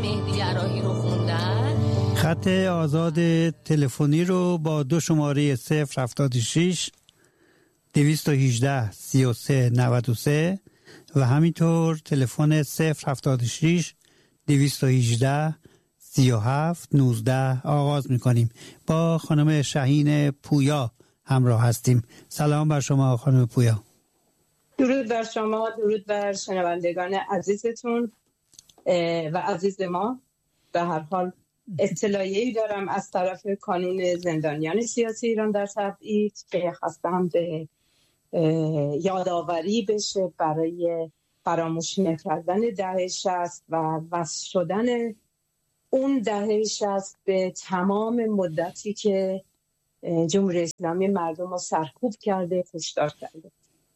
مهدی عراقی رو خوندن. خط آزاد تلفنی رو با 2 شماره 076 218 33 93 و همینطور تلفن 076 218 37 19 آغاز می‌کنیم. با خانم شاهین پویا همراه هستیم. سلام بر شما خانم پویا. درود بر شما، درود بر شنوندگان عزیزتون و عزیز ما. به هر حال اطلاعیه‌ای دارم از طرف کانون زندانیان سیاسی ایران در تبعید که خواستم به یادآوری بشه برای فراموش نکردن دهه 60 و وصل شدن اون دهه 60 به تمام مدتی که جمهوری اسلامی مردم رو سرکوب کرده، کشتار کرده.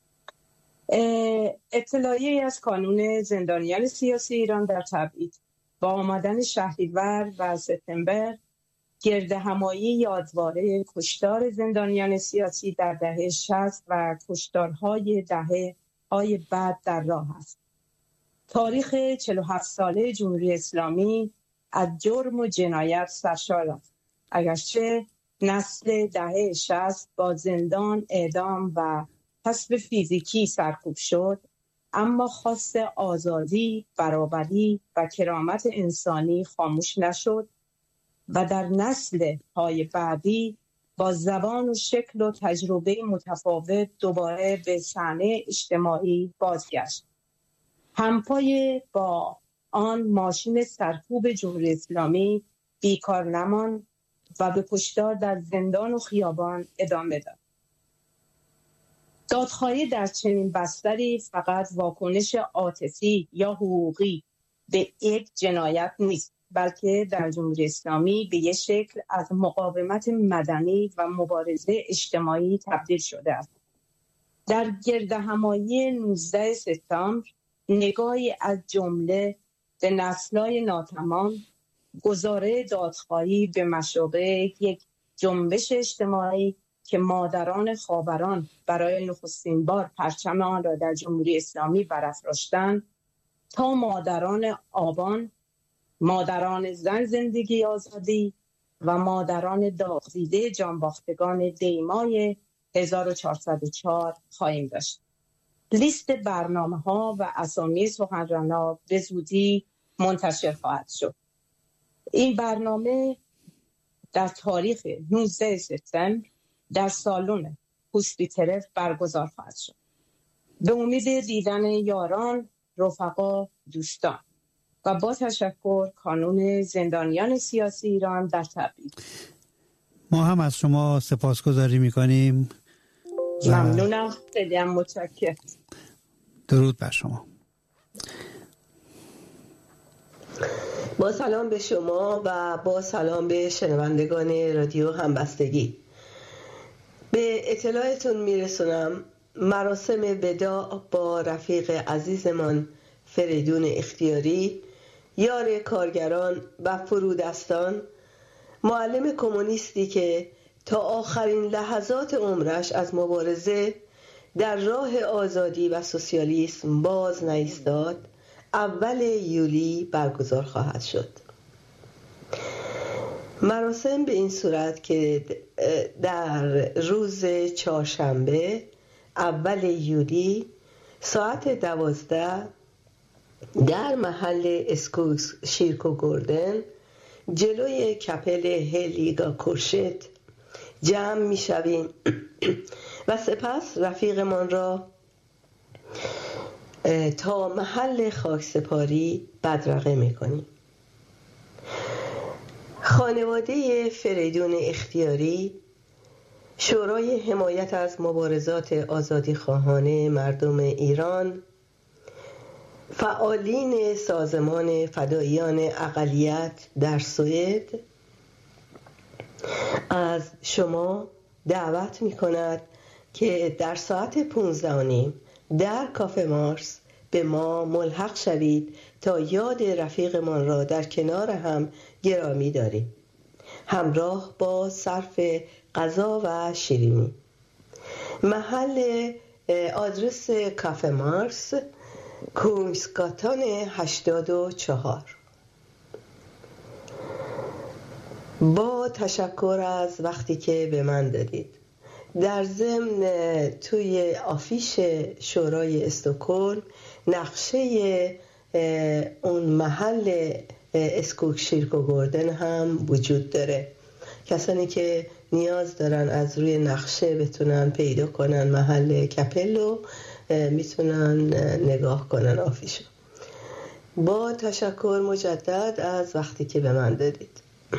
اطلاعیه‌ای از کانون زندانیان سیاسی ایران در تبعید با آمدن شهریور و سپتامبر گردهمایی یادواره کشتار زندانیان سیاسی در دهه 60 و کشتارهای دهه‌های بعد در راه است. تاریخ 47 ساله جمهوری اسلامی از جرم و جنایت سرشار است. اگرچه نسل دهه 60 با زندان، اعدام و حذف فیزیکی سرکوب شد، اما خواست آزادی، برابری و کرامت انسانی خاموش نشد و در نسل‌های بعدی با زبان و شکل و تجربه متفاوت دوباره به صحنه اجتماعی بازگشت. همپای با آن ماشین سرکوب جمهوری اسلامی بیکار نماند و به کشتار در زندان و خیابان ادامه داد. دادخواهی در چنین بستری فقط واکنش عاطفی یا حقوقی به یک جنایت نیست، بلکه در جمهوری اسلامی به یک شکل از مقاومت مدنی و مبارزه اجتماعی تبدیل شده است. در گردهمایی 19 سپتامبر نگاهی از جمله به نسل‌های ناتمام، گزاره دادخواهی به مشابه یک جنبش اجتماعی که مادران خاوران برای نخستین بار پرچم آن را در جمهوری اسلامی برافراشتند، تا مادران آبان، مادران زن زندگی آزادی و مادران داغ‌دیده جانباختگان دیمای 1404 خواهیم داشت. لیست برنامه‌ها و اسامی سخنرانان به زودی منتشر خواهد شد. این برنامه در تاریخ 19 سپتامبر در سالن هوسپیتالف برگزار خواهد شد. به امید دیدن یاران، رفقا، دوستان و با تشکر کانون زندانیان سیاسی ایران در تبعید. ما هم از شما سپاسگزاری می‌کنیم. ممنونم، خیلی متشکرم. درود بر شما. با سلام به شما و با سلام به شنوندگان رادیو همبستگی. به اطلاعتون میرسونم مراسم وداع با رفیق عزیزمان فریدون اختیاری، یار کارگران و فرودستان، معلم کمونیستی که تا آخرین لحظات عمرش از مبارزه در راه آزادی و سوسیالیسم باز نایستاد، اول یولی برگزار خواهد شد. مراسم به این صورت که در روز چهارشنبه اول یولی ساعت 12 در محل اسکوس شیرکو گوردن جلوی کپل هلیگا کورشت جمع می شویم و سپس رفیقمان را تا محل خاکسپاری بدرقه می کنیم. خانواده فریدون اختیاری، شورای حمایت از مبارزات آزادیخواهان مردم ایران، فعالین سازمان فداییان اقلیت در سوئد از شما دعوت می کند که در ساعت 15:30 در کافه مارس به ما ملحق شوید تا یاد رفیقمان را در کنار هم گرامی داریم، همراه با صرف غذا و شیرینی. محل آدرس کافه مارس، کونگسگاتان 84. با تشکر از وقتی که به من دادید. در ضمن توی آفیش شورای استکهلم نقشه اون محل اسکوکشیرکوگوردن هم وجود داره. کسانی که نیاز دارن از روی نقشه بتونن پیدا کنن محل کپلو، میتونن نگاه کنن آفیشو. با تشکر مجدد از وقتی که به من دادید.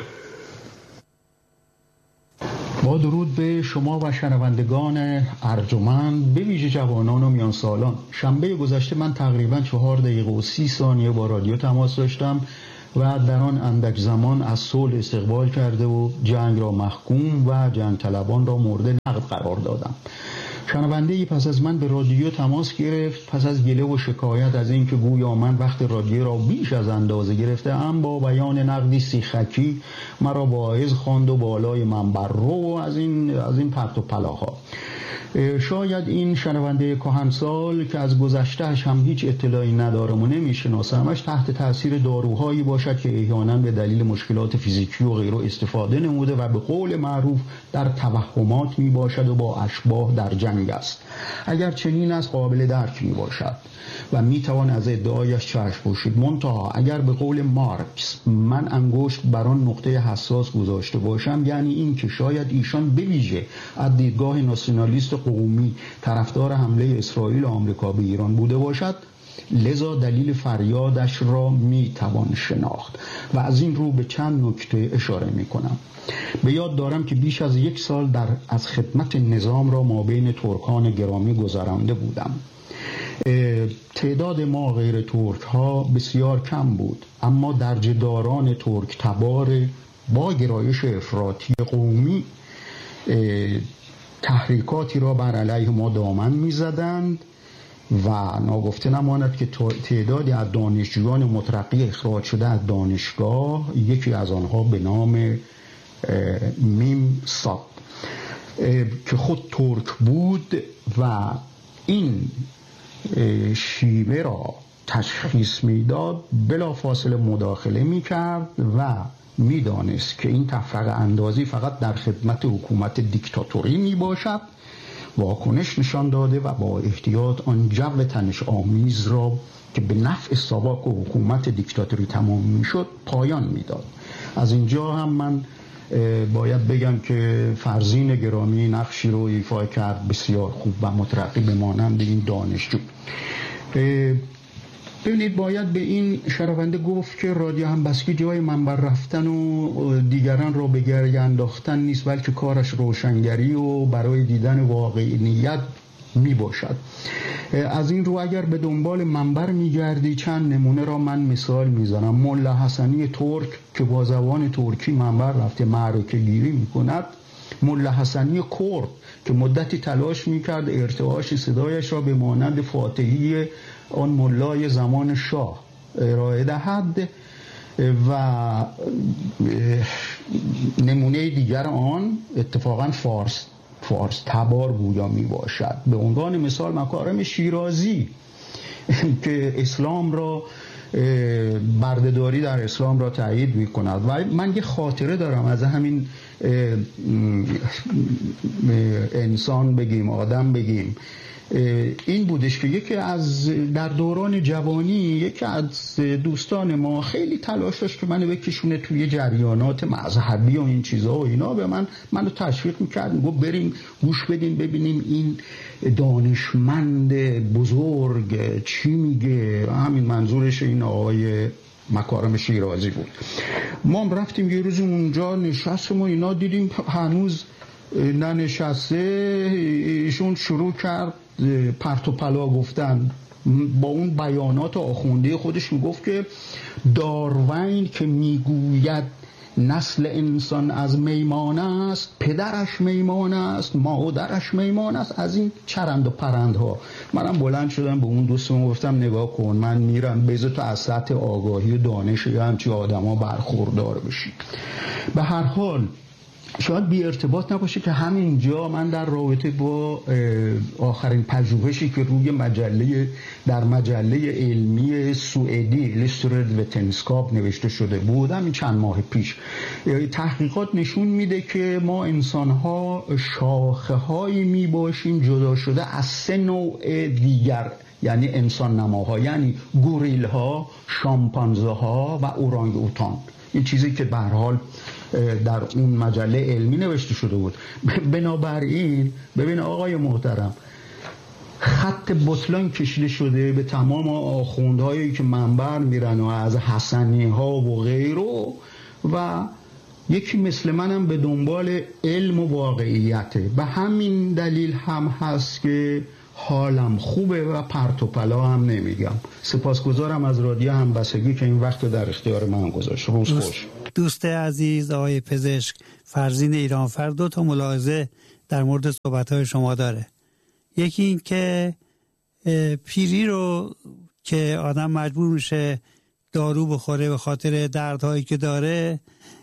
با درود به شما و شنوندگان ارجمند، به ویژه جوانان و میان سالان. شنبه گذشته من تقریبا 4 دقیقه و 30 ثانیه با رادیو تماس داشتم و در آن اندک زمان از صلح استقبال کرده و جنگ را محکوم و جنگ طلبان را مورد نقد قرار دادم. شنونده‌ای پس از من به رادیو تماس گرفت، پس از گله و شکایت از اینکه گویا من وقت رادیو را بیش از اندازه گرفته‌ام، با بیان نقدی سیخکی مرا واعظ خواند و بالای منبر رو از این پرت و پلاها. شاید این شنونده کهنسال که از گذشتهش هم هیچ اطلاعی ندارم و نمیشناسمش تحت تاثیر داروهایی باشد که احیانا به دلیل مشکلات فیزیکی و غیره استفاده نموده و به قول معروف در توهمات می باشد و با اشباح در جنگ است. اگر چنین است قابل درک می باشد و می توان از ادعایش چشم پوشید. منتها اگر به قول مارکس من انگشت بر آن نقطه حساس گذاشته باشم، یعنی این که شاید ایشان به ویژه از دیدگاه ناسیونالیست قومی طرفدار حمله اسرائیل و آمریکا به ایران بوده باشد، لذا دلیل فریادش را می توان شناخت و از این رو به چند نکته اشاره می کنم. به یاد دارم که بیش از 1 سال از خدمت نظام را مابین ترکان گرامی گذرانده بودم. تعداد ما غیر ترک ها بسیار کم بود، اما درجه‌داران ترک تبار با گرایش افراطی قومی تحریکاتی را بر علیه ما دامن می‌زدند و ناگفته نماند که تعدادی از دانشجویان مترقی اخراج شده از دانشگاه، یکی از آنها به نام میم ساد که خود ترک بود و این شیوه را تشخیص میداد، بلافاصله مداخله میکرد و میدانست که این تفرقه اندازی فقط در خدمت حکومت دیکتاتوری میباشد. واکنش نشان داده و با احتیاط آن جو تنش آمیز را که به نفع ساواک و حکومت دیکتاتوری تمام میشد پایان میداد. از اینجا هم من باید بگم که فرزین گرامی نقشی رو ایفا کرد بسیار خوب و مترقی به مانند این دانشجو. ببینید، باید به این شنونده گفت که رادیو همبستگی جای منبر رفتن و دیگران را به گریه انداختن نیست، بلکه کارش روشنگری و برای دیدن واقعیت می باشد. از این رو اگر به دنبال منبر می گردی، چند نمونه را من مثال می زنم. ملا حسنی ترک که با زبان ترکی منبر رفته معرکه گیری می کند. ملا حسنی کرد که مدتی تلاش می کرد ارتعاش صدایش را به مانند فاتحی آن ملای زمان شاه ارائه دهد و نمونه دیگر آن اتفاقا فارس تبار گویا می باشد. به عنوان مثال مکارم شیرازی که اسلام را بردهداری در اسلام را تایید می کند و من یه خاطره دارم از همین انسان بگیم، آدم بگیم. این بودش که یکی از در دوران جوانی یکی از دوستان ما خیلی تلاش داشت که منو بکشونه توی جریانات مذهبی و این چیزا و اینا، به منو تشویق میکرد، میگفت بریم گوش بدیم ببینیم این دانشمند بزرگ چی میگه. همین منظورش این آقای مکارم شیرازی بود. ما هم رفتیم یه روز اونجا نشستیم و اینا، دیدیم هنوز ننشسته، ایشون شروع کرد پرت و پلا گفتن. با اون بیانات آخونده خودش میگفت که داروین که میگوید نسل انسان از میمان است، پدرش میمان است، مادرش میمان است، از این چرند و پرندها. منم بلند شدم به اون دوستم گفتم نگاه کن، من میرم بذار تو از سطح آگاهی و دانش همچی آدم ها برخوردار بشی. به هر حال شاید بی ارتباط نباشه که همینجا من در رابطه با آخرین پژوهشی که روی در مجله علمی سوئدی لیسترد وتنسکاپ نوشته شده بود همین چند ماه پیش، تحقیقات نشون میده که ما انسان‌ها شاخه‌هایی میباشیم جدا شده از 3 نوع دیگر، یعنی انسان نماها، یعنی گوریل ها، شامپانزه ها و اورانگ اوتان. این چیزی که به هر حال در اون مجله علمی نوشته شده بود. بنابراین ببین آقای محترم، خط بطلان کشیده شده به تمام آخوندهایی که منبر میرن و از حسنی ها و غیره، و یکی مثل منم به دنبال علم و واقعیته. به همین دلیل هم هست که حالم خوبه و پرت و پلا هم نمیگم. سپاسگزارم از رادیو همبستگی که این وقت در اختیار من گذاشت. روز خوش. دوست عزیز آقای پزشک فرزین ایرانفر 2 تا ملاحظه در مورد صحبت‌های شما داره. یکی این که پیری رو که آدم مجبور میشه دارو بخوره به خاطر دردهایی که داره،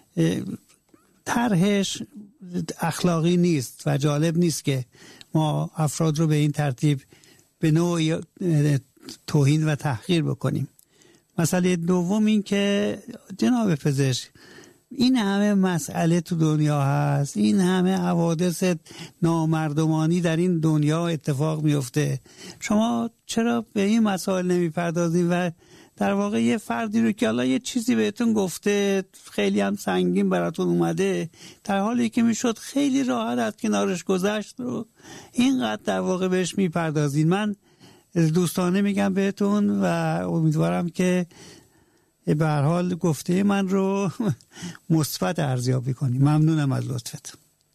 طرحش اخلاقی نیست و جالب نیست که ما افراد رو به این ترتیب به نوعی توهین و تحقیر بکنیم. مسئله دوم این که جناب پزشک، این همه مسئله تو دنیا هست، این همه حوادث نامردمانی در این دنیا اتفاق میفته، شما چرا به این مسائل نمیپردازین و در واقع یه فردی رو که الله یه چیزی بهتون گفته خیلی هم سنگین براتون اومده، در حالی که میشد خیلی راحت از کنارش گذشت رو اینقدر در واقع بهش میپردازین. من دوستانه میگم بهتون و امیدوارم که به هر حال گفته من رو مثبت ارزیابی کنی. ممنونم از لطفت.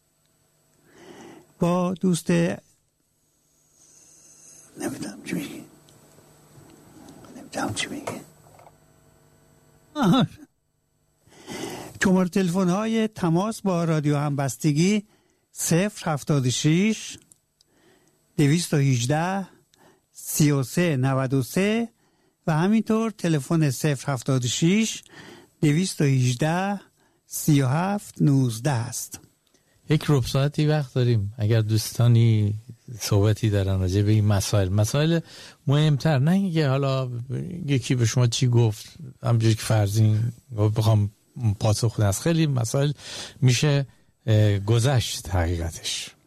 با دوست نمیدونم چی میگه شماره تلفن های تماس با رادیو همبستگی 076 218 3393 و همینطور تلفن 076 218 3719 است. یک ربع ساعتی وقت داریم. اگر دوستانی صحبتی دارن راجع به این مسائل مهمتر، نه اینکه حالا یکی به شما چی گفت همونجوری که فرضین بخوام پاسخ بدم، از خیلی مسائل میشه گذشت حقیقتش.